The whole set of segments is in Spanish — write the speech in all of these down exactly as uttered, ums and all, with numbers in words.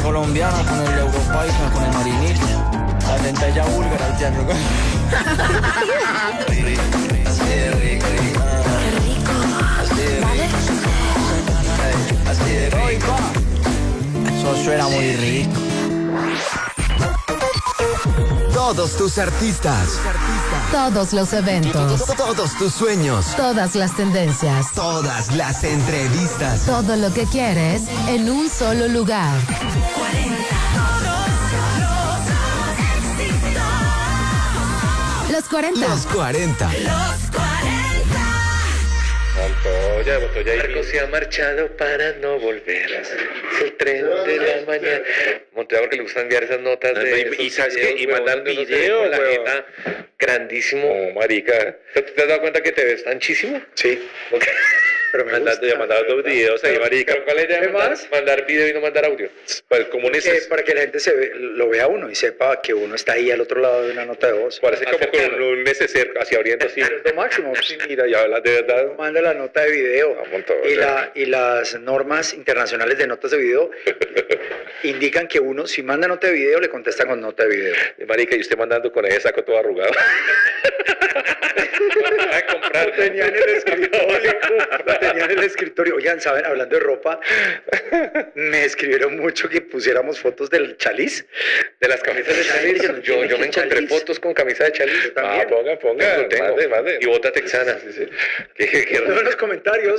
colombiana con el europaisa, con el marinito. La lenteja búlgara, el tiango. Así de rico, rico. Qué rico. Así de rico. Así de rico. Eso suena muy rico. Todos tus artistas. Todos los eventos. Todos tus sueños. Todas las tendencias. Todas las entrevistas. Todo lo que quieres en un solo lugar. Los cuarenta. Los cuarenta. Montoya, Montoya y Marco se ha marchado para no volver. Es el tren de la mañana. Montoya porque le gusta enviar esas notas de y, y esos sabes qué, videos, y mandar huevón, videos, video, la huevón. jeta grandísimo. Oh, marica. ¿Te, te has dado cuenta que te ves tanchísimo? Sí. Okay. Pero me mandando, yo mandaba dos videos ahí, marica. ¿Pero cuál es la idea de ¿Qué mandar, más? mandar video y no mandar audio? Pues como un Que es, para que la gente se ve, lo vea uno y sepa que uno está ahí al otro lado de una nota de voz. parece como con Acercarlo. un neceser así abriendo así. Es lo máximo. Sí, mira, ya hablas de verdad. Manda la nota de video A montón, y, o sea. la, y las normas internacionales de notas de video indican que uno, si manda nota de video, le contesta con nota de video. Marica, y usted mandando con ese saco todo arrugado. A comprar. Lo tenía en el escritorio. Lo tenía en el escritorio. Oigan, ¿saben? Hablando de ropa, me escribieron mucho que pusiéramos fotos del chaliz. De las camisas de Chalis. Yo, yo me encontré Chalis. fotos con camisa de Chalis. también. Ah, ponga, ponga. Lo tengo. Mande, mande. Y bota texana. Qué, qué, qué En los comentarios.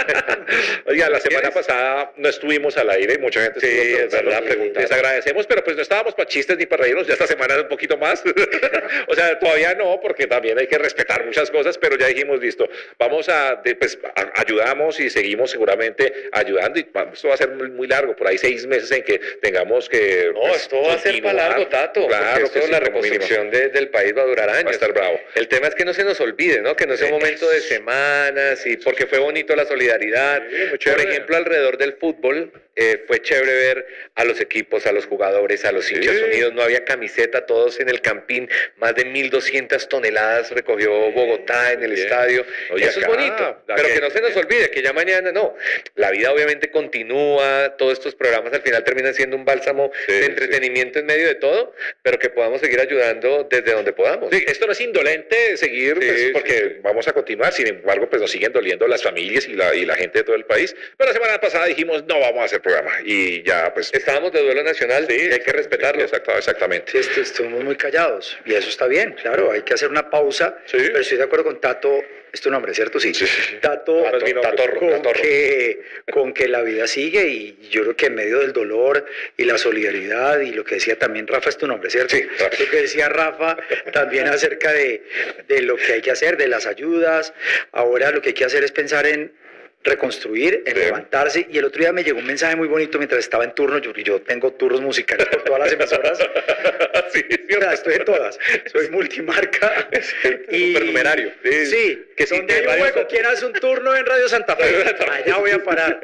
Oiga, la semana pasada no estuvimos al aire, mucha gente Sí, estuvo es verdad, preguntando. Les agradecemos, pero pues no estábamos para chistes ni para reírnos, ya esta semana un poquito más. O sea, todavía no, porque también hay que respetar muchas cosas, pero ya dijimos, listo, vamos a, de, pues, a- ayudamos y seguimos seguramente ayudando, y va- esto va a ser muy, muy largo, por ahí seis meses en que tengamos que... No, pues, esto va a ser continuar. para largo, Tato. Claro, Porque esto, que sí, la como reconstrucción de- del país va a durar años. Va a estar bravo. El tema es que no se nos olvide, ¿no? Que no sea un Sí. momento de semanas, y porque fue bonito la solidaridad. Sí, muy Por chévere. ejemplo, alrededor del fútbol, eh, fue chévere ver a los equipos, a los jugadores, a los hinchas unidos. No había camiseta, todos en el campín. Más de mil doscientas toneladas recogió Bogotá en el Bien. estadio. Oye, Eso acá, es bonito. la Pero que gente- no se nos olvide que ya mañana no. La vida obviamente continúa. Todos estos programas al final terminan siendo un bálsamo Sí, de sí. entretenimiento en medio de todo, pero que podamos seguir ayudando desde donde podamos. Sí, esto no es indolente seguir, Sí, pues, sí, porque sí. vamos a continuar. Sin embargo, pues nos siguen doliendo las familias y la, y la gente de todo el país. Pero la semana pasada dijimos, no vamos a hacer programa. Y ya, pues... Estábamos de duelo nacional, Sí, y hay que respetarlo. Exacto, exactamente. Sí, est- estuvimos muy callados y eso está bien, claro, hay que hacer una pausa, Sí. pero estoy de acuerdo con Tato, es tu nombre, ¿cierto? Sí. Sí, sí, sí. Tato, Tato, con, Tatorro, con Tatorro. que, con que la vida sigue y yo creo que en medio del dolor y la solidaridad y lo que decía también Rafa es tu nombre, ¿cierto? Sí, Rafa. Lo que decía Rafa también acerca de, de lo que hay que hacer, de las ayudas, ahora lo que hay que hacer es pensar en reconstruir, en Bien. levantarse. Y el otro día me llegó un mensaje muy bonito mientras estaba en turno. Yo, yo tengo turnos musicales por todas las emisoras. Sí, O sea, estoy en todas. Soy multimarca. y supernumerario. Sí. Sí, Que sí, donde que hay un Radio hueco, Santa- ¿quién hace un turno en Radio Santa Fe? Radio Santa Fe. Allá voy a parar.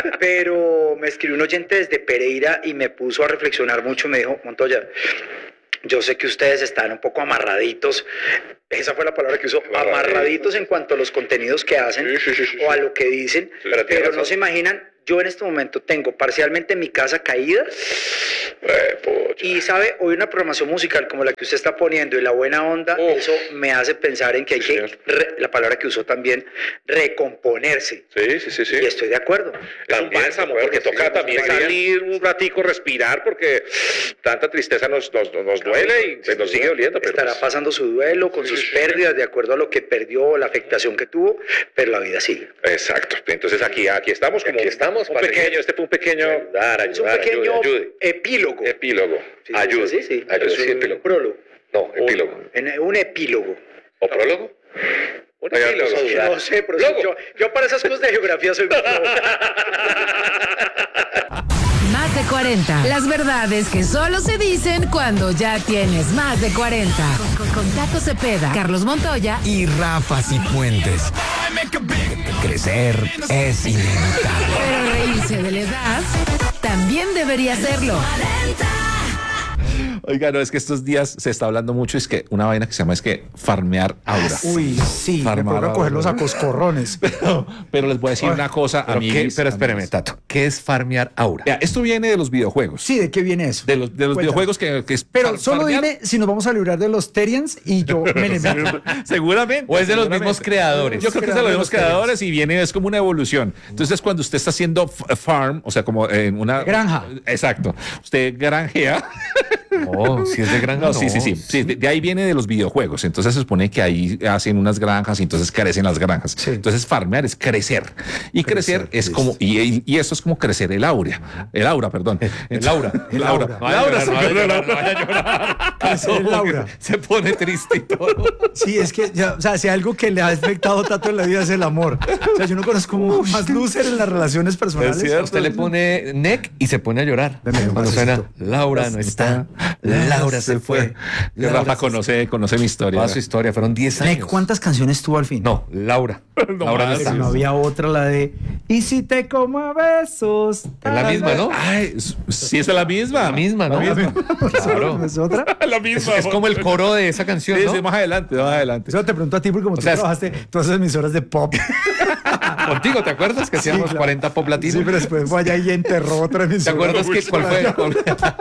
Pero me escribió un oyente desde Pereira y me puso a reflexionar mucho. Me dijo, Montoya, yo sé que ustedes están un poco amarraditos. Esa fue la palabra que usó, Amarraditos. amarraditos en cuanto a los contenidos que hacen Sí, sí, sí, sí, o a sí. lo que dicen, Sí, pero tiene pero razón. no se imaginan, yo en este momento tengo parcialmente mi casa caída Eh, pocha. y sabe, hoy una programación musical como la que usted está poniendo y la buena onda, Uf. eso me hace pensar en que hay Sí, que, señor. re- la palabra que usó también, recomponerse. Sí, sí, sí, sí. Y estoy de acuerdo. Es un También, bálsamo, de acuerdo, porque sí, toca es también una alegría. salir un ratico, respirar, porque tanta tristeza nos, nos, nos duele y pues, nos sigue doliendo. Pero Estará pues, pasando su duelo con Sí, sus sí, sí. pérdidas de acuerdo a lo que perdió, la afectación que tuvo, pero la vida sigue. exacto. Entonces aquí, aquí estamos como Aquí un- estamos un para pequeño, seguir. este fue un pequeño Ayudar, Es un ayudar, pequeño ayude, ayude. epílogo. epílogo. Sí, Ayude. sí, sí. Ayude, Es sí, un epílogo. prólogo. No, epílogo. En- Un epílogo. ¿O prólogo? Un Oiga, epílogo. pues, ayudar. No sé, pero Logo. yo, yo para esas cosas de geografía soy muy flojo. Más de cuarenta. Las verdades que solo se dicen cuando ya tienes más de cuarenta. Con, con, con Tato Cepeda, Carlos Montoya Y Rafa Cifuentes. Crecer es inevitable. pero reírse de la edad también debería serlo. Oiga, no, es que estos días se está hablando mucho, es que una vaina que se llama es que farmear aura. Uy, sí, me Farmar pongo a cogerlos a aura. coscorrones. Pero, pero les voy a decir una cosa, Pero, amiguis, ¿qué? Pero espéreme, amiguis. Tato. ¿Qué es farmear aura? Vea, esto viene de los videojuegos. Sí, ¿de qué viene eso? De los, de los Cuéntame. videojuegos que, que es Pero far- solo farmear. dime si nos vamos a librar de los Terians y yo me le meto. Seguramente. ¿O es de los seguramente. mismos creadores? Yo creo que es de los mismos creadores. creadores y viene, es como una evolución. Entonces, cuando usted está haciendo f- farm, o sea, como en una Granja. Exacto. Usted granjea. No, si es de granja. No, sí, sí, sí. Sí, de, de ahí viene de los videojuegos. Entonces se supone que ahí hacen unas granjas y entonces crecen las granjas. Sí. Entonces farmear es crecer. Y crecer, Crecer, es listo. como, y, y- y eso es como crecer el aura. El aura, perdón. El aura. El aura. No vaya a Laura, llorar, no vaya a sí, llorar, no vaya a llorar. Crecer el Como que aura. Se pone triste y todo. Sí, es que, ya, o sea, si algo que le ha afectado tanto en la vida es el amor. O sea, yo no conozco más loser en las relaciones personales. Es cierto. Usted le pone neck y se pone a llorar. Deme un Cuando suena, pasito. Laura no está, Laura se fue. Que Rafa conoce, conoce mi historia. Toda su historia, fueron diez Nick, años. ¿cuántas canciones tuvo al fin? No, Laura. No Laura no más. está. No había otra, la de Y si te como a besos. Es la misma, ¿no? Ay, sí, es la misma. La misma, ¿no? Claro. ¿Es otra? La Es, misma. es como el coro de esa canción, Sí, ¿no? sí, más adelante, más adelante. Eso te pregunto a ti porque como tú sea, es- trabajaste todas esas emisoras de pop. Contigo, ¿te acuerdas que hacíamos claro. cuarenta pop latinos? Sí, pero después fue allá y enterró otra ¿Te emisora. acuerdas que cuál fue? cuál-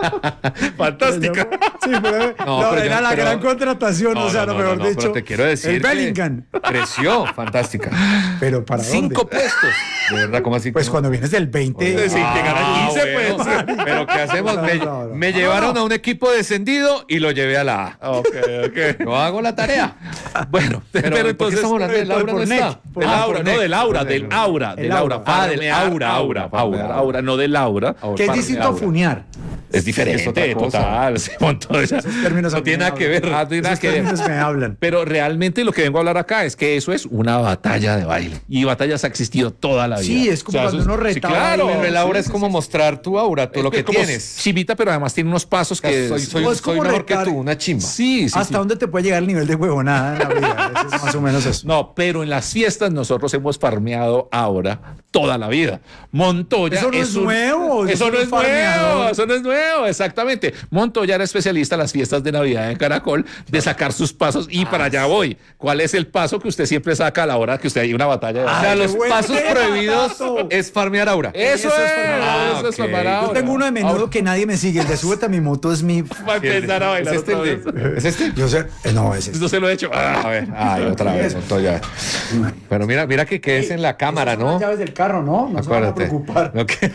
Fantástica. Sí, pero, No, no, pero era ya- la pero- gran contratación, No, o sea, no, lo no, mejor no, no, dicho. pero te quiero decir El que Bellingham. Creció, fantástica. Pero ¿para Cinco dónde? puestos. De verdad, ¿cómo así? Pues que no? cuando vienes del veinte. Sí, llegar a Ah, quince, bueno. pues. Pero ¿qué hacemos? Me, No, no. me No, llevaron no. a un equipo descendido y lo llevé a la A. Ok, ok. No hago la tarea. Bueno, Pero, pero, ¿por qué entonces. estamos hablando de por- Laura? por No Nick, está. por- Del Ah, aura, por no Nick. del aura, Por del Nick. aura, El del aura. aura. Ah, del Farmear, aura, aura, farmear, aura. aura, no del aura. Que es Farmear, distinto a aura. funear. Es diferente, Es otra cosa. total. Sí, montón, ya. Términos No a mí tiene me nada que hablan. ver. Ah, no tiene nada Esos que ver. términos me hablan. Pero realmente lo que vengo a hablar acá es que eso es una batalla de baile. Y batallas ha existido toda la vida. Sí, es como cuando eso uno sí, retaba claro. ahí, Pero el aura Sí, es como mostrar tu aura, tú lo que como tienes. chivita, pero además tiene unos pasos O sea, que... soy soy, O es soy como mejor que retar- tú, una chimba. Sí, sí, ¿Hasta sí. dónde te puede llegar el nivel de huevonada en la vida? Eso es más o menos eso. No, pero en las fiestas nosotros hemos farmeado ahora toda la vida. Montoya ¿Eso no es un- nuevo? Eso Yo no soy es un farmeador. nuevo. Eso no es nuevo, exactamente. Montoya era especialista en las fiestas de Navidad en Caracol de sacar sus pasos y para allá voy. ¿Cuál es el paso que usted siempre saca a la hora que usted hay una batalla de O sea, Ay, qué los buen pasos tema, prohibidos Tato. es farmear aura. Eso, Eso es, es farmear. Ah, eso es ok. farmear Yo ahora. tengo uno de menudo que nadie me sigue. El de súbete a mi moto es mi. Va a empezar a bailar ¿Es este otra el vez. de- ¿Es este? Yo sé. eh, No, ese. No se lo he hecho. Ah, A ver, ay, otra vez, Montoya. Pero mira, mira que quedes en la cámara, ¿no? Las llaves del carro, ¿no? No se van a Acuérdate. preocupar. Lo que-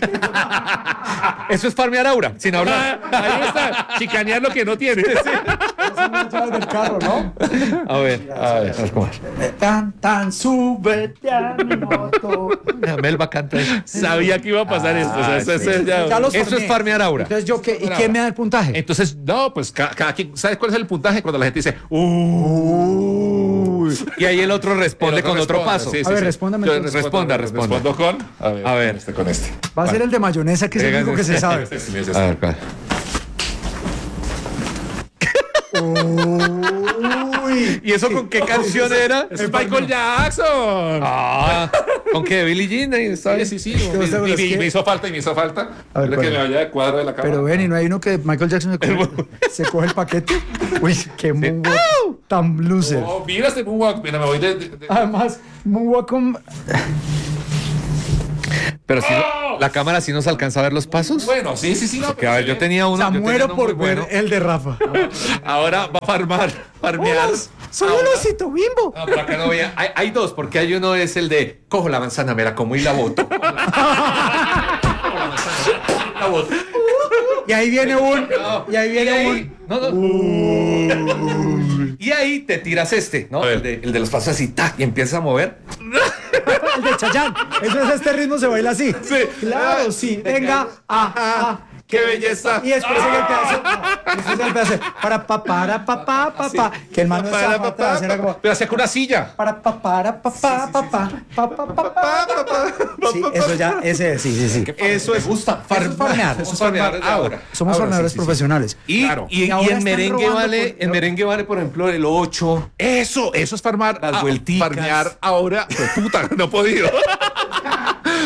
Eso es farmear aura, sin hablar. ahí está. Chicanear lo que no tiene. Son las llaves del carro, ¿no? A ver, a ver, a ver cómo es. Tan, tan, súbete a mi moto. Melba canta ahí. Sabía que iba a pasar esto. O sea, eso, eso es ya- Ya los Eso farmeé. es farmear aura. Entonces, ¿yo qué? ¿Y quién me da el puntaje? Entonces, no, pues ca- cada quien, ¿sabes cuál es el puntaje? Cuando la gente dice, uy. Y ahí el otro responde El otro con otro responde, paso. sí, sí, A ver, sí. respóndame Yo entonces. Responda, responda. Respondo con. A ver, A ver. Este, con este. Va a ser el de mayonesa, que es el Venga, único que se sabe. Este, sí, ese, A ver, ¿cuál? Uy. ¿Y eso con qué canción era? Es Michael Jackson. Ah, ¿con qué? Billie Jean. ahí está. Sí, sí, sí. ¿Te gusta? Me, Es me- que- me hizo falta y me hizo falta. A ver, Quiero que ¿cuál? me vaya de cuadro de la cámara. Pero ven, ¿y no hay uno que Michael Jackson se coge, se coge el paquete? Uy, qué moonwalk tan loser. Oh, mira este moonwalk. Mira, me voy de. de- de- Además, moonwalk con... Pero si no- la cámara sí nos alcanza a ver los pasos. Bueno, sí, sí, sí. No, Que a ver, yo tenía O uno. sea, yo tenía muero uno por muy ver bueno. el de Rafa. Ahora va a farmar, farmear. Soy un osito bimbo. No, por acá no veía. Hay, hay dos, porque hay uno es el de cojo la manzana, me la como y la boto. Cojo la manzana, la boto. Y ahí viene un... Y ahí Y viene ahí, un... no, no. Y ahí te tiras este, ¿no? A ver. El de, el de los pasos así, ¡tac! Y empiezas a mover. El de Chayanne. Eso es este ritmo, se baila así. Sí. Claro, sí. Venga. Ah, ah. ¡Qué belleza! Y después sigue el pedazo. no, después sigue el pedazo. Para pa para pa pa pa pa. Que el mano de Para, Zapata pa, pa, era como. pa. Pero hacía con una silla. Para pa para pa pa pa pa pa pa pa pa pa. Sí, eso ya, ese, sí, sí, sí. Eso es. gusta. Eso es farmear. Eso es farmear ahora. Somos Ahora, farmeadores sí, sí, sí. profesionales. Y, Claro. y, Y ahora y en están merengue robando vale, por- en merengue vale, por ejemplo, el ocho. Eso, eso es farmar. Las ah, vuelticas. Farmear ahora. Pues, puta, no he podido.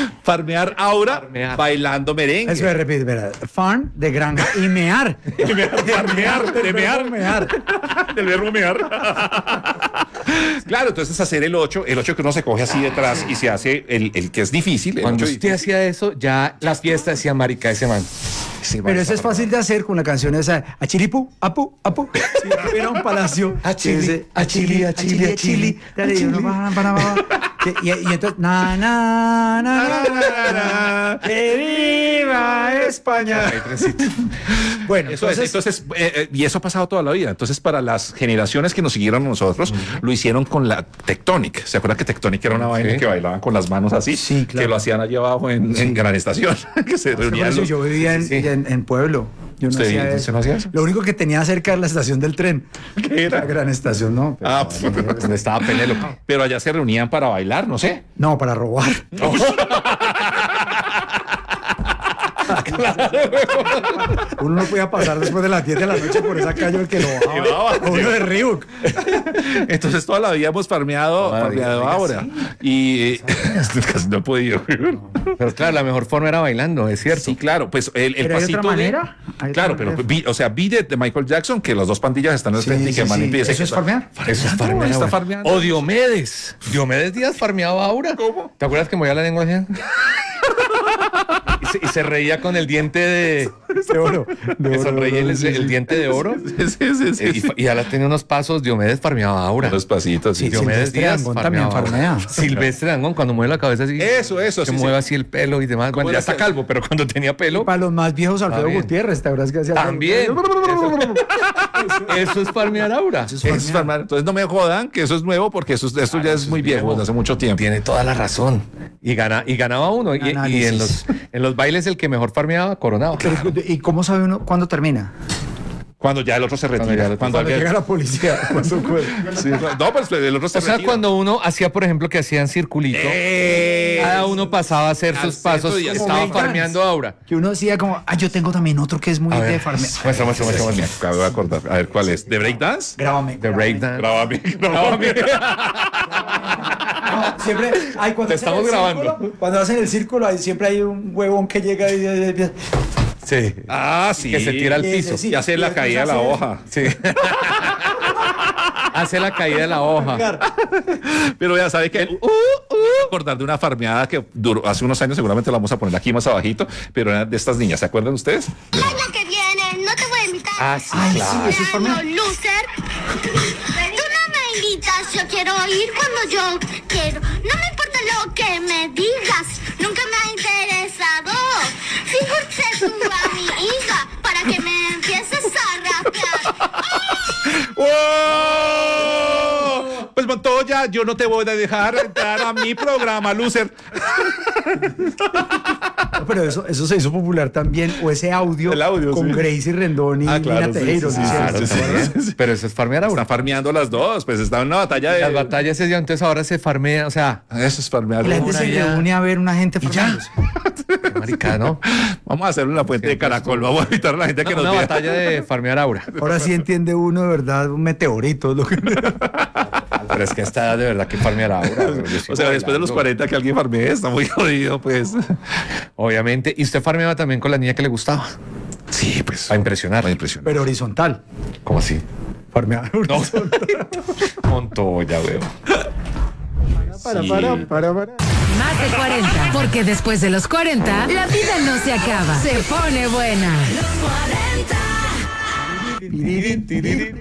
Farmear Aura Farmear. bailando merengue. Eso me repite, ¿verdad? Farm de granja y mear. Farmear, de mear. mear. Del verbo mear. Claro, entonces hacer el ocho, el ocho que uno se coge así detrás y se hace el, el que es difícil. El Cuando ocho usted hacía eso, ya la fiesta decía marica ese man. Pero eso es fácil de hacer con la canción esa, Achilipu, apu, apu. Si era un palacio. Achili, achili, achili, achili, Dale, y uno va, va, va, va. Que- Y, y entonces, na, na, na, na, na, na, que viva España. Bueno, Eso es, entonces, entonces, eh, eh, y eso ha pasado toda la vida. Entonces, para las generaciones que nos siguieron a nosotros, lo hicieron con la Tectonic. ¿Se acuerdan que Tectonic era una vaina Sí. que bailaban con las manos así? Sí, claro. Que lo hacían allá abajo en, en Gran Estación, que se por reunían. eso los- yo vivía en, Sí. en, en Pueblo. Yo no Sí, hacía ¿usted eso. no hacía eso? Lo único que tenía cerca era la estación del tren. ¿Qué era? La gran estación, no. pero- Ah, Donde estaba Penélope. pero allá se reunían para bailar, no sé. No, para robar. Uno no podía pasar después de las diez de la noche por esa calle que lo bajaba. Llevaba, Uno de Reebok. Entonces toda la vida hemos farmeado, Toda la vida, farmeado oiga, ahora. Y casi no he podido. Pero claro, la mejor forma era bailando, es cierto. Sí, claro, pues el, el ¿Pero hay pasito otra de- manera? ¿Hay otra Claro, pero manera? vi- o sea, vi de, de Michael Jackson que las dos pandillas están al Sí, frente y que sí, man sí. empieza. ¿Eso es farmear? Eso es farmear. está ahora. farmeando. O Diomedes. Diomedes Díaz farmeaba ahora. ¿Cómo? ¿Te acuerdas que movía la lengua así? y, se, y se reía con el diente de. De oro. De Que oro, sonreía de oro, el, sí, el sí. diente de oro. Sí, sí, sí, sí. Eh, y, fa- y ahora tenía unos pasos. Diomedes farmeaba ahora. Los pasitos, sí. Sí, Diomedes Silvestre Díaz Dangond también farmeaba ahora. farmea. Silvestre Dangond cuando mueve la cabeza así. Eso, eso, Que sí, mueve sí. así el pelo y demás. ¿Cómo Bueno, era ya está que- calvo, pero cuando tenía pelo. Para los más viejos, Alfredo bien. Gutiérrez, ¿te acuerdas que hacía? También. Eso es farmear aura. Eso es farmear. Entonces no me jodan que eso es nuevo porque eso, esto ya es muy viejo, desde hace mucho tiempo. Tiene toda la razón. Y, gana, y ganaba uno. Y, y Análisis. en, los, en los bailes el que mejor farmeaba, coronaba. Pero, ¿y cómo sabe uno cuándo termina? Cuando ya el otro se retira. Cuando ya el otro- Cuando Cuando alguien- llega la policía. Cuando cuelga. Sí, no, pues el otro se O sea, retira. cuando uno hacía, por ejemplo, que hacían circulito, Eh, cada uno pasaba a hacer sus Al pasos centro y y estaba breakdance. farmeando aura. Que uno decía como, ah, yo tengo también otro que es muy A de ver, farmea. muestra, muestra, muestra, muestra. Acabo de acordar. A ver, ¿cuál es? ¿De breakdance? Grábame. The grábame. breakdance. Grábame, grábame. No, siempre hay cuando Te hacen estamos el grabando. círculo, cuando hacen el círculo, hay, siempre hay un huevón que llega y, y- y- Sí. Ah, sí. Que se tira al y- piso. sí, Y hace y la después caída de la hace- hoja. Sí. Hace la caída de la hoja. Pero ya sabe que uh, uh, acordar de una farmeada que duró hace unos años, seguramente la vamos a poner aquí más abajito, pero era de estas niñas, ¿se acuerdan ustedes? El año que viene no te voy a invitar. Ah, sí, Ay, claro. sí, eso es farmear. Año, loser. Tú no me invitas, yo quiero ir cuando yo quiero. No me importa lo que me digas, nunca me ha interesado. Fíjate tú a mi hija para que me empieces a rapear. ¡Oh! Pues Montoya, yo no te voy a dejar entrar a mi programa, loser. No, pero eso, eso se hizo popular también, o ese audio, El audio, con sí. Gracie Rendón y Ah, claro, Nina sí, Tejero. sí, ¿sí? sí, Claro, sí, ¿te sí, acuerdas? sí, sí. Pero eso es farmear aura. Están farmeando las dos, pues está en una batalla de. Las batallas se dio, entonces ahora se farmea, o sea, Eso es farmear. Y la gente se ya. reúne a ver una gente farmeándose. marica, ¿no? Vamos a hacer una fuente de caracol, vamos a invitar a la gente que Una, nos una vea. batalla de farmear aura. Ahora sí entiende uno de verdad un meteorito. Lo que... Pero es que esta edad de verdad que farmear aura. Yo sigo O sea, después de los bailando. cuarenta que alguien farmee, está muy jodido, pues. Obviamente. Y usted farmeaba también con la niña que le gustaba. Sí, pues. Para impresionar. Para impresionar. Pero horizontal. ¿Cómo así? Farmear horizontal. Montoya, weón. Para, para, para, para. Más de cuarenta, porque después de los cuarenta, la vida no se acaba, se pone buena. Piriri, piriri.